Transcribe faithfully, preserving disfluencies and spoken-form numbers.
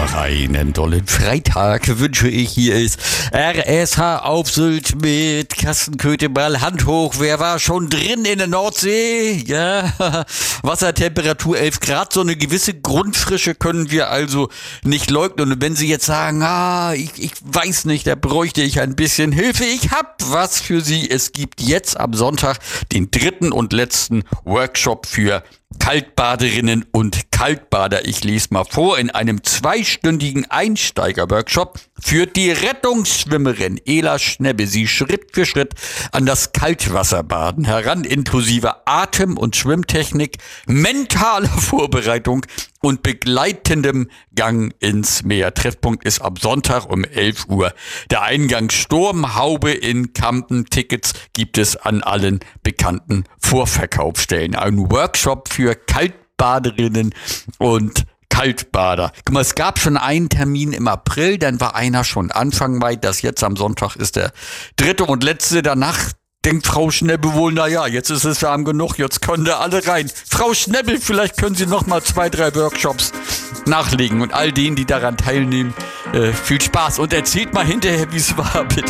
Noch einen tollen Freitag wünsche ich. Hier ist R S H auf Sylt mit Carsten Kötemal. Hand hoch, wer war schon drin in der Nordsee? Ja, Wassertemperatur elf Grad, so eine gewisse Grundfrische können wir also nicht leugnen. Und wenn Sie jetzt sagen, ah, ich, ich weiß nicht, da bräuchte ich ein bisschen Hilfe. Ich hab was für Sie. Es gibt jetzt am Sonntag den dritten und letzten Workshop für Kaltbaderinnen und Kaltbader. Ich lese mal vor. In einem zweistündigen Einsteiger-Workshop führt die Rettungsschwimmerin Ela Schnebbe Sie Schritt für Schritt an das Kaltwasserbaden heran, inklusive Atem- und Schwimmtechnik, mentaler Vorbereitung und begleitendem Gang ins Meer. Treffpunkt ist am Sonntag um elf Uhr. Der Eingang Sturmhaube in Kampen. Tickets gibt es an allen bekannten Vorverkaufsstellen. Ein Workshop für Kaltbaderinnen und Kaltbader. Guck mal, es gab schon einen Termin im April, dann war einer schon Anfang Mai. Das jetzt am Sonntag ist der dritte und letzte. Danach denkt Frau Schnebbe wohl, naja, jetzt ist es warm genug, jetzt können da alle rein. Frau Schnebbe, vielleicht können Sie noch mal zwei, drei Workshops nachlegen. Und all denen, die daran teilnehmen, äh, viel Spaß. Und erzählt mal hinterher, wie es war, bitte.